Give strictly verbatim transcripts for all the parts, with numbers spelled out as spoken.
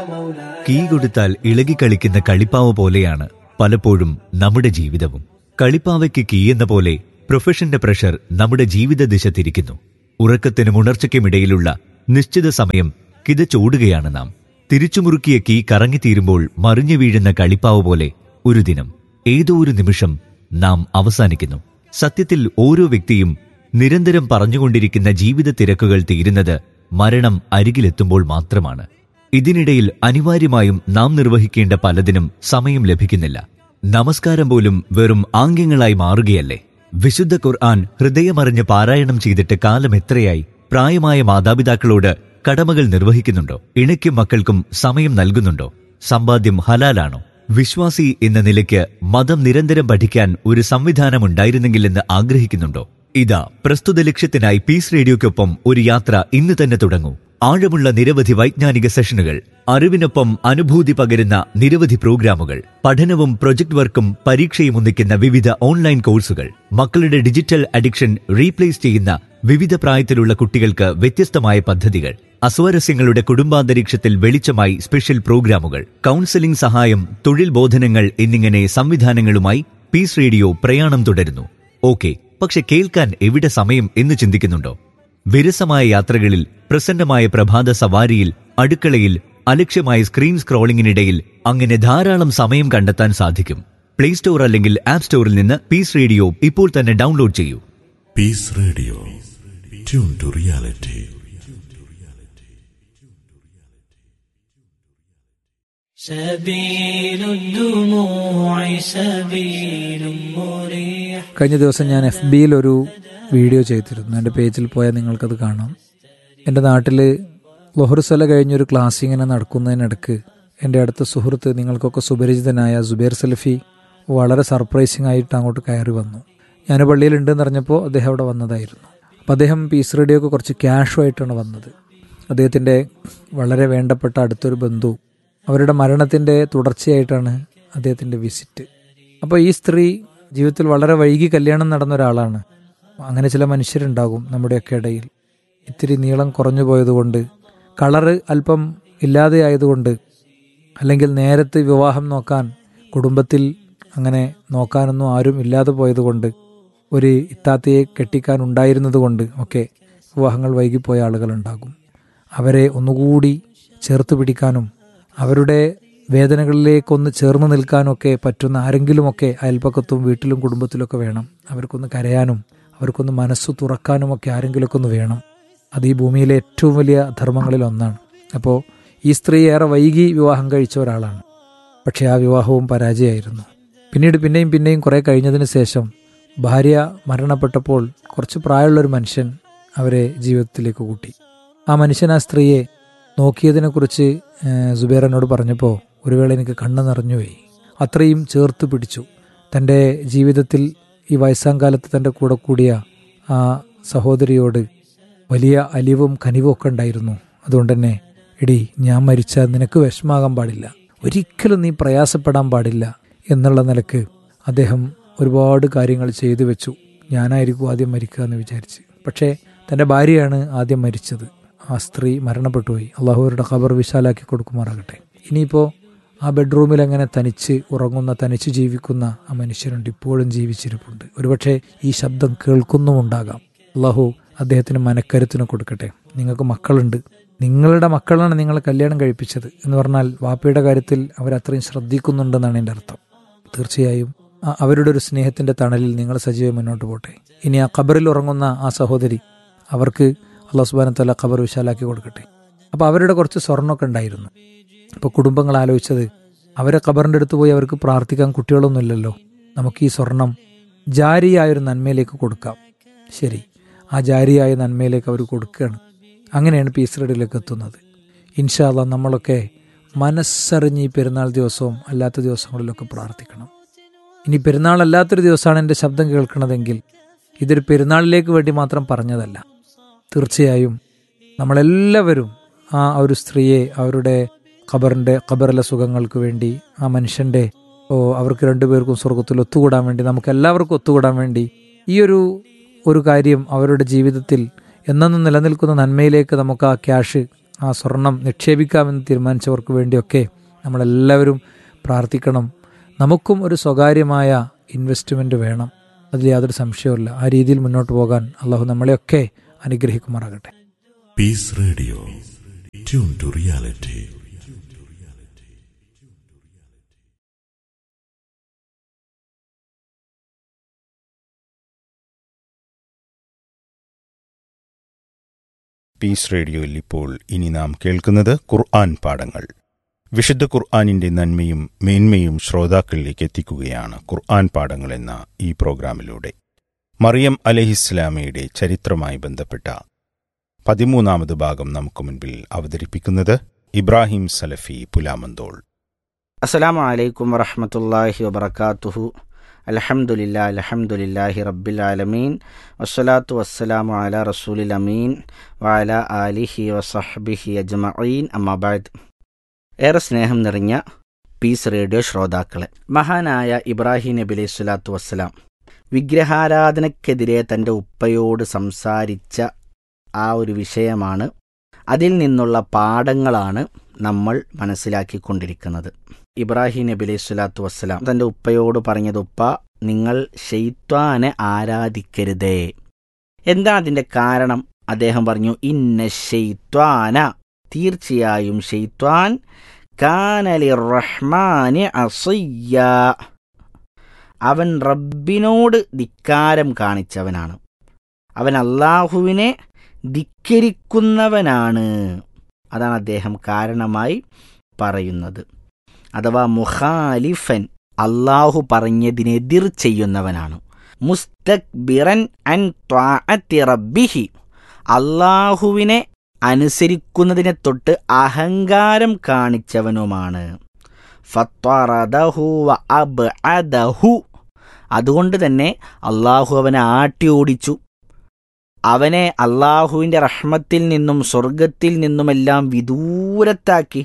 Key കൊടുത്താൽ ഇളകിക്കളിക്കുന്ന കളിപ്പാവ പോലെയാണ് പലപ്പോഴും നമ്മുടെ ജീവിതവും. കളിപ്പാവയ്ക്ക് കീ എന്ന പോലെ പ്രൊഫഷന്റെ പ്രഷർ നമ്മുടെ ജീവിത ദിശ തിരിക്കുന്നു. ഉറക്കത്തിനും ഉണർച്ചയ്ക്കുമിടയിലുള്ള നിശ്ചിത സമയം കിതച്ചോടുകയാണ് നാം. തിരിച്ചുമുറുക്കിയ കീ കറങ്ങിത്തീരുമ്പോൾ മറിഞ്ഞു വീഴുന്ന കളിപ്പാവ പോലെ ഒരു ദിനം, ഏതോ ഒരു നിമിഷം നാം അവസാനിക്കുന്നു. സത്യത്തിൽ ഓരോ വ്യക്തിയും നിരന്തരം പറഞ്ഞുകൊണ്ടിരിക്കുന്ന ജീവിത തിരക്കുകൾ തീരുന്നത് മരണം അരികിലെത്തുമ്പോൾ മാത്രമാണ്. ഇതിനിടയിൽ അനിവാര്യമായും നാം നിർവഹിക്കേണ്ട പലതിനും സമയം ലഭിക്കുന്നില്ല. നമസ്കാരം പോലും വെറും ആംഗ്യങ്ങളായി മാറുകയല്ലേ. വിശുദ്ധ ഖുർആൻ ഹൃദയമറിഞ്ഞ് പാരായണം ചെയ്തിട്ട് കാലം എത്രയായി? പ്രായമായ മാതാപിതാക്കളോട് കടമകൾ നിർവഹിക്കുന്നുണ്ടോ? ഇണയ്ക്കും മക്കൾക്കും സമയം നൽകുന്നുണ്ടോ? സമ്പാദ്യം ഹലാലാണോ? വിശ്വാസി എന്ന നിലയ്ക്ക് മതം നിരന്തരം പഠിക്കാൻ ഒരു സംവിധാനമുണ്ടായിരുന്നെങ്കിലെന്ന് ആഗ്രഹിക്കുന്നുണ്ടോ? ഇതാ, പ്രസ്തുത ലക്ഷ്യത്തിനായി പീസ് റേഡിയോയ്ക്കൊപ്പം ഒരു യാത്ര ഇന്ന് തന്നെ തുടങ്ങൂ. ആഴമുള്ള നിരവധി വൈജ്ഞാനിക സെഷനുകൾ, അറിവിനൊപ്പം അനുഭൂതി പകരുന്ന നിരവധി പ്രോഗ്രാമുകൾ, പഠനവും പ്രൊജക്ട് വർക്കും പരീക്ഷയും ഒന്നിക്കുന്ന വിവിധ ഓൺലൈൻ കോഴ്സുകൾ, മക്കളുടെ ഡിജിറ്റൽ അഡിക്ഷൻ റീപ്ലേസ് ചെയ്യുന്ന വിവിധ പ്രായത്തിലുള്ള കുട്ടികൾക്ക് വ്യത്യസ്തമായ പദ്ധതികൾ, അസ്വാരസ്യങ്ങളുടെ കുടുംബാന്തരീക്ഷത്തിൽ വെളിച്ചമായി സ്പെഷ്യൽ പ്രോഗ്രാമുകൾ, കൗൺസിലിംഗ് സഹായം, തൊഴിൽ ബോധനങ്ങൾ എന്നിങ്ങനെ സംവിധാനങ്ങളുമായി പീസ് റേഡിയോ പ്രയാണം തുടരുന്നു. ഓക്കെ, പക്ഷെ കേൾക്കാൻ എവിടെ സമയം എന്ന് ചിന്തിക്കുന്നുണ്ടോ? വിരസമായ യാത്രകളിൽ, പ്രസന്നമായ പ്രഭാത സവാരിയിൽ, അടുക്കളയിൽ, അലക്ഷ്യമായ സ്ക്രീൻ സ്ക്രോളിംഗിനിടയിൽ അങ്ങനെ ധാരാളം സമയം കണ്ടെത്താൻ സാധിക്കും. പ്ലേ സ്റ്റോർ അല്ലെങ്കിൽ ആപ്പ് സ്റ്റോറിൽ നിന്ന് പീസ് റേഡിയോ ഇപ്പോൾ തന്നെ ഡൗൺലോഡ് ചെയ്യൂ. Piece radio, tune to reality. കഴിഞ്ഞ ദിവസം ഞാൻ എഫ് ബിയിൽ ഒരു വീഡിയോ ചെയ്തിരുന്നു. എൻ്റെ പേജിൽ പോയാൽ നിങ്ങൾക്കത് കാണാം. എൻ്റെ നാട്ടിൽ ലൊഹറുസല കഴിഞ്ഞൊരു ക്ലാസ് ഇങ്ങനെ നടക്കുന്നതിനിടക്ക് എൻ്റെ അടുത്ത സുഹൃത്ത്, നിങ്ങൾക്കൊക്കെ സുപരിചിതനായ സുബൈർ സലഫി, വളരെ സർപ്രൈസിങ് ആയിട്ട് അങ്ങോട്ട് കയറി വന്നു. ഞാൻ പള്ളിയിലുണ്ടെന്ന് അറിഞ്ഞപ്പോൾ അദ്ദേഹം അവിടെ വന്നതായിരുന്നു. അപ്പോൾ അദ്ദേഹം പീസ് റേഡിയോക്ക് കുറച്ച് ക്യാഷുമായിട്ടാണ് വന്നത്. അദ്ദേഹത്തിൻ്റെ വളരെ വേണ്ടപ്പെട്ട അടുത്തൊരു ബന്ധു, അവരുടെ മരണത്തിൻ്റെ തുടർച്ചയായിട്ടാണ് അദ്ദേഹത്തിൻ്റെ വിസിറ്റ്. അപ്പോൾ ഈ സ്ത്രീ ജീവിതത്തിൽ വളരെ വൈകി കല്യാണം നടന്ന ഒരാളാണ്. അങ്ങനെ ചില മനുഷ്യരുണ്ടാകും നമ്മുടെയൊക്കെ ഇടയിൽ. ഇത്തിരി നീളം കുറഞ്ഞു പോയതുകൊണ്ട്, കളറ് അല്പം ഇല്ലാതെയായതുകൊണ്ട്, അല്ലെങ്കിൽ നേരത്തെ വിവാഹം നോക്കാൻ കുടുംബത്തിൽ അങ്ങനെ നോക്കാനൊന്നും ആരും ഇല്ലാതെ പോയതുകൊണ്ട്, ഒരു ഇത്താത്തയെ കെട്ടിക്കാൻ ഉണ്ടായിരുന്നത് കൊണ്ട് ഒക്കെ വിവാഹങ്ങൾ വൈകിപ്പോയ ആളുകളുണ്ടാകും. അവരെ ഒന്നുകൂടി ചേർത്ത് പിടിക്കാനും അവരുടെ വേദനകളിലേക്കൊന്ന് ചേർന്ന് നിൽക്കാനൊക്കെ പറ്റുന്ന ആരെങ്കിലുമൊക്കെ അയൽപ്പക്കത്തും വീട്ടിലും കുടുംബത്തിലൊക്കെ വേണം. അവർക്കൊന്ന് കരയാനും അവർക്കൊന്ന് മനസ്സ് തുറക്കാനുമൊക്കെ ആരെങ്കിലുമൊക്കെ ഒന്ന് വേണം. അത് ഈ ഭൂമിയിലെ ഏറ്റവും വലിയ ധർമ്മങ്ങളിൽ ഒന്നാണ്. അപ്പോൾ ഈ സ്ത്രീ ഏറെ വൈകി വിവാഹം കഴിച്ച ഒരാളാണ്. പക്ഷേ ആ വിവാഹവും പരാജയമായിരുന്നു. പിന്നീട് പിന്നെയും പിന്നെയും കുറേ കഴിഞ്ഞതിന് ശേഷം ഭാര്യ മരണപ്പെട്ടപ്പോൾ കുറച്ച് പ്രായമുള്ളൊരു മനുഷ്യൻ അവരെ ജീവിതത്തിലേക്ക് കൂട്ടി. ആ മനുഷ്യൻ ആ സ്ത്രീയെ നോക്കിയതിനെക്കുറിച്ച് സുബൈർ എന്നോട് പറഞ്ഞപ്പോൾ ഒരു വേള എനിക്ക് കണ്ണ് നിറഞ്ഞുപോയി. അത്രയും ചേർത്ത് പിടിച്ചു. തൻ്റെ ജീവിതത്തിൽ ഈ വയസ്സാം കാലത്ത് തൻ്റെ കൂടെ കൂടിയ ആ സഹോദരിയോട് വലിയ അലിവും കനിവും ഒക്കെ ഉണ്ടായിരുന്നു. അതുകൊണ്ട് തന്നെ, എടി, ഞാൻ മരിച്ചാൽ നിനക്ക് വിഷമാകാൻ പാടില്ല, ഒരിക്കലും നീ പ്രയാസപ്പെടാൻ പാടില്ല എന്നുള്ള നിലക്ക് അദ്ദേഹം ഒരുപാട് കാര്യങ്ങൾ ചെയ്തു വെച്ചു. ഞാനായിരിക്കും ആദ്യം മരിക്കുക എന്ന് വിചാരിച്ച്. പക്ഷേ തൻ്റെ ഭാര്യയാണ് ആദ്യം മരിച്ചത്. ആ സ്ത്രീ മരണപ്പെട്ടുപോയി. അള്ളാഹുവരുടെ ഖബർ വിശാലാക്കി കൊടുക്കുമാറാകട്ടെ. ഇനിയിപ്പോൾ ആ ബെഡ്റൂമിൽ അങ്ങനെ തനിച്ച് ഉറങ്ങുന്ന, തനിച്ച് ജീവിക്കുന്ന ആ മനുഷ്യരുണ്ട്, ഇപ്പോഴും ജീവിച്ചിരിപ്പുണ്ട്. ഒരുപക്ഷെ ഈ ശബ്ദം കേൾക്കുന്നുമുണ്ടാകാം. അള്ളാഹു അദ്ദേഹത്തിന് മനക്കരുത്തിന് കൊടുക്കട്ടെ. നിങ്ങൾക്ക് മക്കളുണ്ട്, നിങ്ങളുടെ മക്കളാണ് നിങ്ങളെ കല്യാണം കഴിപ്പിച്ചത് എന്ന് പറഞ്ഞാൽ വാപ്പയുടെ കാര്യത്തിൽ അവരത്രയും ശ്രദ്ധിക്കുന്നുണ്ടെന്നാണ് എൻ്റെ അർത്ഥം. തീർച്ചയായും അവരുടെ ഒരു സ്നേഹത്തിൻ്റെ തണലിൽ നിങ്ങൾ സജീവം മുന്നോട്ട് പോട്ടെ. ഇനി ആ ഖബറിൽ ഉറങ്ങുന്ന ആ സഹോദരി, അവർക്ക് അല്ലാഹു സുബ്ഹാനഹു വ തആല ഖബർ വിശാലാക്കി കൊടുക്കട്ടെ. അപ്പോൾ അവരുടെ കുറച്ച് സ്വർണ്ണമൊക്കെ ഉണ്ടായിരുന്നു. അപ്പോൾ കുടുംബങ്ങൾ ആലോചിച്ചത്, അവരെ ഖബറിൻ്റെ അടുത്ത് പോയി അവർക്ക് പ്രാർത്ഥിക്കാൻ കുട്ടികളൊന്നുമില്ലല്ലോ, നമുക്ക് ഈ സ്വർണം ജാരിയായൊരു നന്മയിലേക്ക് കൊടുക്കാം. ശരി, ആ ജാരിയായ നന്മയിലേക്ക് അവർ കൊടുക്കുകയാണ്. അങ്ങനെയാണ് പീസ് റേഡിയോയിലേക്ക് എത്തുന്നത്. ഇൻഷാ അല്ലാഹ് നമ്മളൊക്കെ മനസ്സറിഞ്ഞ് ഈ പെരുന്നാൾ ദിവസവും അല്ലാത്ത ദിവസങ്ങളിലൊക്കെ പ്രാർത്ഥിക്കണം. ഇനി പെരുന്നാൾ അല്ലാത്തൊരു ദിവസമാണ് എൻ്റെ ശബ്ദം കേൾക്കണതെങ്കിൽ ഇതൊരു പെരുന്നാളിലേക്ക് വേണ്ടി മാത്രം പറഞ്ഞതല്ല. തീർച്ചയായും നമ്മളെല്ലാവരും ആ ഒരു സ്ത്രീയെ അവരുടെ ഖബറിൻ്റെ ഖബറിലെ സുഖങ്ങൾക്ക് വേണ്ടി, ആ മനുഷ്യൻ്റെ ഓ അവർക്ക് രണ്ടുപേർക്കും സ്വർഗത്തിൽ ഒത്തുകൂടാൻ വേണ്ടി, നമുക്ക് എല്ലാവർക്കും ഒത്തുകൂടാൻ വേണ്ടി ഈ ഒരു ഒരു കാര്യം അവരുടെ ജീവിതത്തിൽ എന്നെന്നും നിലനിൽക്കുന്ന നന്മയിലേക്ക് നമുക്ക് ആ ക്യാഷ് ആ സ്വർണം നിക്ഷേപിക്കാമെന്ന് തീരുമാനിച്ചവർക്ക് വേണ്ടിയൊക്കെ നമ്മളെല്ലാവരും പ്രാർത്ഥിക്കണം. നമുക്കും ഒരു സ്വകാര്യമായ ഇൻവെസ്റ്റ്മെൻറ്റ് വേണം, അതിൽ യാതൊരു സംശയവുമില്ല. ആ രീതിയിൽ മുന്നോട്ട് പോകാൻ അള്ളാഹു നമ്മളെയൊക്കെ അനുഗ്രഹിക്കുമാറാകട്ടെ. Piece radio, tune to reality. Piece റേഡിയോയിൽ ഇപ്പോൾ ഇനി നാം കേൾക്കുന്നത് ഖുർആൻ പാഠങ്ങൾ. വിശുദ്ധ ഖുർആനിന്റെ നന്മയും മേന്മയും ശ്രോതാക്കളിലേക്ക് എത്തിക്കുകയാണ് ഖുർആൻ പാഠങ്ങൾ എന്ന ഈ പ്രോഗ്രാമിലൂടെ. മറിയം അലൈഹിസ്സലാമയുടെ ചരിത്രവുമായി ബന്ധപ്പെട്ട പതിമൂന്നാമത് ഭാഗം നമുക്ക് മുൻപിൽ അവതരിപ്പിക്കുന്നത് ഇബ്രാഹിം സലഫി പുലാമന്തോൾ. അസ്സലാമു അലൈക്കും വറഹ്മത്തുള്ളാഹി വബറകാതുഹു. അൽഹംദുലില്ലാ അൽഹംദുലില്ലാഹി റബ്ബിൽ ആലമീൻ വസ്സലാത്തു വസ്സലാമു അലാ റസൂലിൽ അമീൻ വഅലാ ആലിഹി വസഹ്ബിഹി അജ്മഈൻ. അമ്മാ ബഅദ്. ഏറെ സ്നേഹം നിറഞ്ഞ പീസ് റേഡിയോ ശ്രോതാക്കളെ, മഹാനായ ഇബ്രാഹിം നബി അലൈഹി സ്വലാത്തു വസ്സലാം വിഗ്രഹാരാധനയ്ക്കെതിരെ തൻ്റെ ഉപ്പയോട് സംസാരിച്ച ആ ഒരു വിഷയമാണ്, അതിൽ നിന്നുള്ള പാഠങ്ങളാണ് നമ്മൾ മനസ്സിലാക്കിക്കൊണ്ടിരിക്കുന്നത്. ഇബ്രാഹിം നബി അലൈഹി സ്വലാത്തു വസ്സലാം തൻ്റെ ഉപ്പയോട് പറഞ്ഞത്, ഉപ്പ, നിങ്ങൾ ശൈത്വാനെ ആരാധിക്കരുതേ. എന്താ അതിൻ്റെ കാരണം? അദ്ദേഹം പറഞ്ഞു, ഇന്ന ശൈത്വാന, തീർച്ചയായും ശൈത്വാൻ, കാനലി റഹ്മാനി അസിയ്യ, അവൻ റബ്ബിനോട് ധിക്കാരം കാണിച്ചവനാണ്, അവൻ അള്ളാഹുവിനെ ധിക്കരിക്കുന്നവനാണ്. അതാണ് അദ്ദേഹം കാരണമായി പറയുന്നത്. അഥവാ മുഖാലിഫൻ, അള്ളാഹു പറഞ്ഞതിനെതിർ ചെയ്യുന്നവനാണ്. മുസ്തക്ബിറൻ അൻ ത്വാഅത്തി റബ്ബിഹി, അള്ളാഹുവിനെ അനുസരിക്കുന്നതിനെ തൊട്ട് അഹങ്കാരം കാണിച്ചവനുമാണ്. ഫത്വറദഹു വ അബ്അദഹു, അതുകൊണ്ട് തന്നെ അള്ളാഹു അവനെ ആട്ടി ഓടിച്ചു, അവനെ അള്ളാഹുവിൻ്റെ റഹ്മത്തിൽ നിന്നും സ്വർഗത്തിൽ നിന്നുമെല്ലാം വിദൂരത്താക്കി.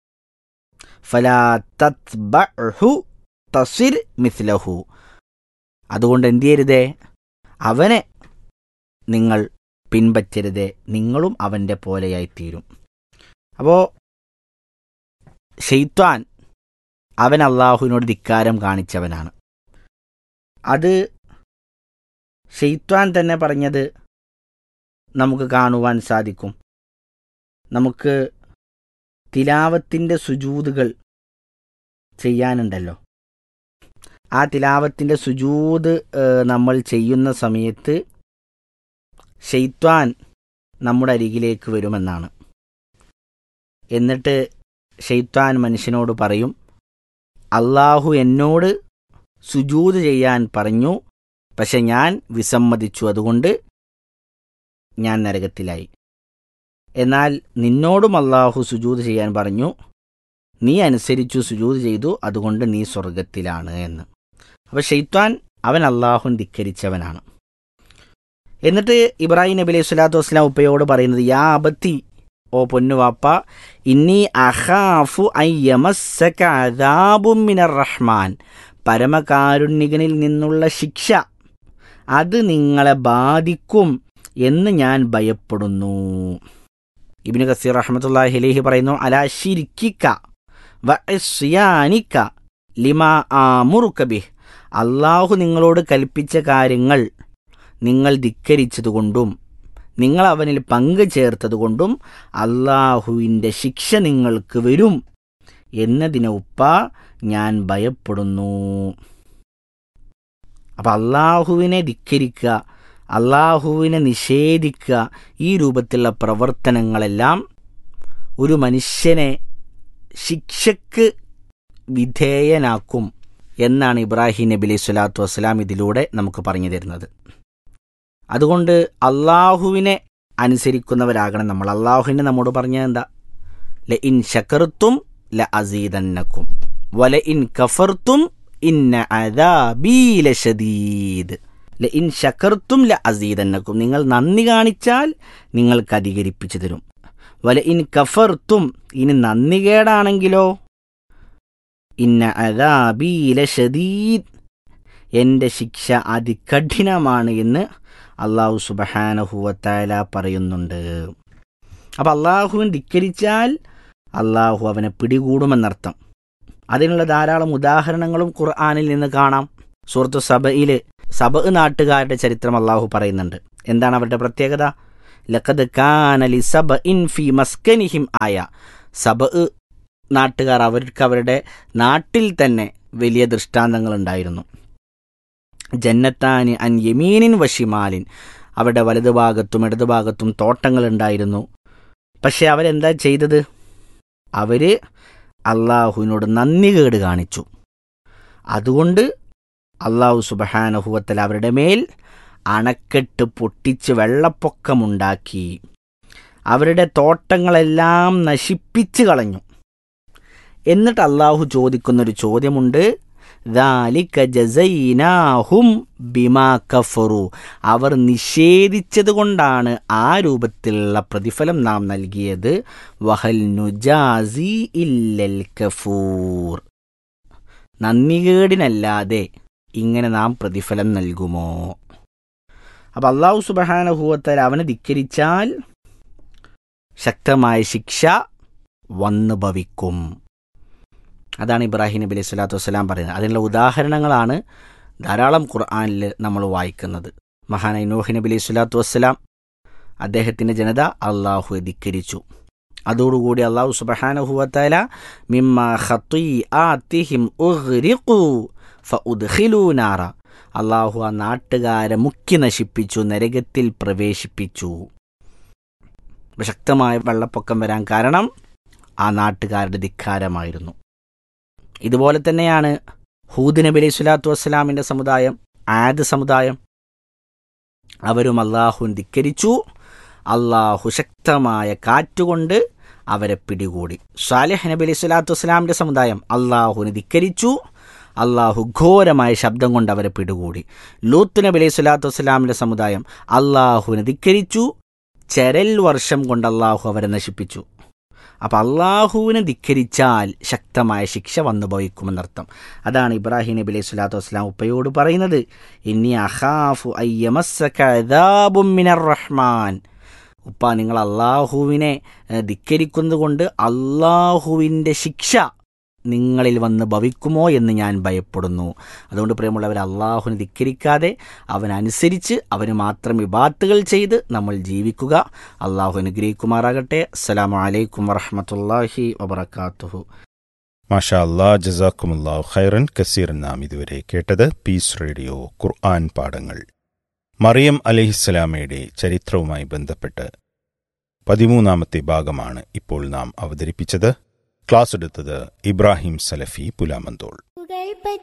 ഫലാ തത്ബഅഹു തസിർ മിസ്ലഹു, അതുകൊണ്ട് എന്ത് ചെയ്യരുതേ, അവനെ നിങ്ങൾ പിൻപറ്റരുതേ, നിങ്ങളും അവൻ്റെ പോലെയായിത്തീരും. അപ്പോൾ ശൈത്വാൻ, അവൻ അള്ളാഹുവിനോട് ധിക്കാരം കാണിച്ചവനാണ്. അത് ശൈത്വാൻ തന്നെ പറഞ്ഞത് നമുക്ക് കാണുവാൻ സാധിക്കും. നമുക്ക് തിലാവത്തിൻ്റെ സുജൂദുകൾ ചെയ്യാനുണ്ടല്ലോ, ആ തിലാവത്തിൻ്റെ സുജൂദ് നമ്മൾ ചെയ്യുന്ന സമയത്ത് ശൈത്വാൻ നമ്മുടെ അരികിലേക്ക് വരുമെന്നാണ്. എന്നിട്ട് ശൈത്വാൻ മനുഷ്യനോട് പറയും, അള്ളാഹു എന്നോട് സുജൂദ് ചെയ്യാൻ പറഞ്ഞു, പക്ഷെ ഞാൻ വിസമ്മതിച്ചു, അതുകൊണ്ട് ഞാൻ നരകത്തിലായി. എന്നാൽ നിന്നോടും അള്ളാഹു സുജൂദ് ചെയ്യാൻ പറഞ്ഞു, നീ അനുസരിച്ചു, സുജൂദ് ചെയ്തു, അതുകൊണ്ട് നീ സ്വർഗത്തിലാണ് എന്ന്. അപ്പോൾ ശൈത്വാൻ അവൻ അള്ളാഹുൻ ധിക്കരിച്ചവനാണ്. എന്നിട്ട് ഇബ്രാഹിം നബി അലൈഹി സ്വലാത്തു വസ്സലാം ഉപ്പയോട് പറയുന്നത്, യാ അബത്തി, ഓ പൊന്നുവാപ്പ, ഇന്നി അഖാഫു അൻ യമസ്സക അദാബും മിനർ റഹ്മാൻ, പരമകാരുണ്യകനിൽ നിന്നുള്ള ശിക്ഷ അത് നിങ്ങളെ ബാധിക്കും എന്ന് ഞാൻ ഭയപ്പെടുന്നു. ഇബ്നു കസീർ റഹ്മത്തുള്ളാഹി അലൈഹി പറയുന്നു, അലാ ശിർകിക വ ഇസ്യാനിക ലിമാ ആമുറുക ബിഹ്, അള്ളാഹു നിങ്ങളോട് കൽപ്പിച്ച കാര്യങ്ങൾ നിങ്ങൾ ധിക്കരിച്ചതുകൊണ്ടും നിങ്ങൾ അവനിൽ പങ്കു ചേർത്തതുകൊണ്ടും അള്ളാഹുവിൻ്റെ ശിക്ഷ നിങ്ങൾക്ക് വരും എന്നതിനെ ഉപ്പ ഞാൻ ഭയപ്പെടുന്നു. അപ്പം അള്ളാഹുവിനെ ധിക്കരിക്കുക, അള്ളാഹുവിനെ നിഷേധിക്കുക, ഈ രൂപത്തിലുള്ള പ്രവർത്തനങ്ങളെല്ലാം ഒരു മനുഷ്യനെ ശിക്ഷയ്ക്ക് വിധേയനാക്കും എന്നാണ് ഇബ്രാഹിം നബി അലൈഹി സ്വലാത്തു വസ്സലാം ഇതിലൂടെ നമുക്ക് പറഞ്ഞു തരുന്നത്. അതുകൊണ്ട് അള്ളാഹുവിനെ അനുസരിക്കുന്നവരാകണം നമ്മൾ. അള്ളാഹുവിനെ നമ്മോട് പറഞ്ഞത് എന്താ? ല ഇൻ ശകർത്തും ല അസീദന്നക്കും വല ഇൻ കഫർത്തും ഇന്ന അദാബീ ലശദീദ്. ല ഇൻ ശകർത്തും ല അസീദന്നക്കും, നിങ്ങൾ നന്ദി കാണിച്ചാൽ നിങ്ങൾക്ക് അധികരിപ്പിച്ചു തരും. വല ഇൻ കഫർത്തും, ഇനി നന്ദികേടാണെങ്കിലോ, ഇന്ന അദാബീ ലശദീദ്, എൻ്റെ ശിക്ഷ അതികഠിനമാണ് എന്ന് അള്ളാഹു സുബ്ഹാനഹു വ തആല പറയുന്നുണ്ട്. അപ്പം അള്ളാഹുവിനെ ധിക്കരിച്ചാൽ അള്ളാഹു അവനെ പിടികൂടുമെന്നർത്ഥം. അതിനുള്ള ധാരാളം ഉദാഹരണങ്ങളും ഖുർആനിൽ നിന്ന് കാണാം. സൂറത്തു സബയിൽ സബ നാട്ടുകാരുടെ ചരിത്രം അള്ളാഹു പറയുന്നുണ്ട്. എന്താണ് അവരുടെ പ്രത്യേകത? ലഖദ് കാന ലിസബഇൻ ഫീ മസ്കനിഹിം ആയ. സബ നാട്ടുകാർ, അവർക്ക് അവരുടെ നാട്ടിൽ തന്നെ വലിയ ദൃഷ്ടാന്തങ്ങളുണ്ടായിരുന്നു. ജന്നത്താനി അൻ യമീനിൻ വഷിമാലിൻ, അവരുടെ വലതുഭാഗത്തും ഇടതുഭാഗത്തും തോട്ടങ്ങളുണ്ടായിരുന്നു. പക്ഷെ അവരെന്താ ചെയ്തത്? അവർ അള്ളാഹുവിനോട് നന്ദികേട് കാണിച്ചു. അതുകൊണ്ട് അള്ളാഹു സുബ്ഹാനഹു വ തആല അവരുടെ മേൽ അണക്കെട്ട് പൊട്ടിച്ച് വെള്ളപ്പൊക്കമുണ്ടാക്കി അവരുടെ തോട്ടങ്ങളെല്ലാം നശിപ്പിച്ച് കളഞ്ഞു. എന്നിട്ട് അള്ളാഹു ചോദിക്കുന്നൊരു ചോദ്യമുണ്ട്, ദാലിക ജസൈനാഹും ബിമാ കഫറു, അവർ നിഷേധിച്ചത് കൊണ്ടാണ് ആ രൂപത്തിലുള്ള പ്രതിഫലം നാം നൽകിയത്. വഹൽ നുജാസി ഇല്ലൽ കഫൂർ, നന്ദികേടിനല്ലാതെ ഇങ്ങനെ നാം പ്രതിഫലം നൽകുമോ? അപ്പം അള്ളാഹു സുബ്ഹാനഹു വ തആല അവനെ ധിക്കരിച്ചാൽ ശക്തമായ ശിക്ഷ വന്നു ഭവിക്കും. അതാണ് ഇബ്രാഹിം നബി അലൈഹി സ്വലാത്തു വസ്സലാം പറയുന്നത്. അതിനുള്ള ഉദാഹരണങ്ങളാണ് ധാരാളം ഖുർആനിൽ നമ്മൾ വായിക്കുന്നത്. മഹാനായ നൂഹ് നബി അലൈഹി സ്വലാത്തു വസ്സലാം, അദ്ദേഹത്തിൻ്റെ ജനത അള്ളാഹുവെ ധിക്കരിച്ചു. അതോടുകൂടി അള്ളാഹു സുബ്ഹാനഹു വ തആല മിമ്മാ ഖത്വീആതിഹിം ഉഗ്രിഖൂ ഫഉദ്ഖിലൂ നാറ, അള്ളാഹു ആ നാട്ടുകാരെ മുക്കി നശിപ്പിച്ചു, നരകത്തിൽ പ്രവേശിപ്പിച്ചു. ശക്തമായ വെള്ളപ്പൊക്കം വരാൻ കാരണം ആ നാട്ടുകാരുടെ ധിക്കാരമായിരുന്നു. ഇതുപോലെ തന്നെയാണ് ഹൂദ് നബി അലൈഹി സ്വലാത്തു വസ്സലാമിൻ്റെ സമുദായം, ആദ് സമുദായം. അവരും അള്ളാഹുവിനെ ധിക്കരിച്ചു. അള്ളാഹു ശക്തമായ കാറ്റുകൊണ്ട് അവരെ പിടികൂടി. സാലിഹ് നബി അലൈഹി സ്വലാത്തു വസ്സലാമിൻ്റെ സമുദായം അള്ളാഹുവിനെ ധിക്കരിച്ചു. അള്ളാഹു ഘോരമായ ശബ്ദം കൊണ്ട് അവരെ പിടികൂടി. ലൂത്ത് നബി അലൈഹി സ്വലാത്തു വസ്സലാമിൻ്റെ സമുദായം അള്ളാഹുവിനെ ധിക്കരിച്ചു. ചരൽ വർഷം കൊണ്ട് അള്ളാഹു അവരെ നശിപ്പിച്ചു. അപ്പം അള്ളാഹുവിനെ ധിക്കരിച്ചാൽ ശക്തമായ ശിക്ഷ വന്നു ഭവിക്കുമെന്നർത്ഥം. അതാണ് ഇബ്രാഹിം നബി അലൈഹി സ്വലാത്തു വസ്സലാം ഉപ്പയോട് പറയുന്നത്, ഇന്നി അഖാഫു അയ്യമസ്സക അദാബും മിനർ റഹ്മാൻ. ഉപ്പ, നിങ്ങൾ അള്ളാഹുവിനെ ധിക്കരിക്കുന്നത് കൊണ്ട് അള്ളാഹുവിൻ്റെ ശിക്ഷ നിങ്ങളിൽ വന്ന് ഭവിക്കുമോ എന്ന് ഞാൻ ഭയപ്പെടുന്നു. അതുകൊണ്ട് പ്രിയമുള്ളവർ, അള്ളാഹുവിനെ ധിക്കരിക്കാതെ അവനനുസരിച്ച് അവന് മാത്രം ഇബാത്തുകൾ ചെയ്ത് നമ്മൾ ജീവിക്കുക. അള്ളാഹു അനുഗ്രഹിക്കുമാറാകട്ടെ. അസ്സലാമു അലൈക്കും വറഹ്മത്തുള്ളാഹി വബറകാതുഹു. മാഷാ അല്ലാ, ജസാക്കുമുല്ലാഹു ഖൈറൻ കസീറൻ. നാം ഇതുവരെ കേട്ടത് പീസ് റേഡിയോ ഖുർആൻ പാഠങ്ങൾ. മറിയം അലൈഹിസ്സലാമയുടെ ചരിത്രവുമായി ബന്ധപ്പെട്ട് പതിമൂന്നാമത്തെ ഭാഗമാണ് ഇപ്പോൾ നാം അവതരിപ്പിച്ചത്. ക്ലാസ് എടുത്തത് ഇബ്രാഹിം സലഫി പുലാമന്തോൾ.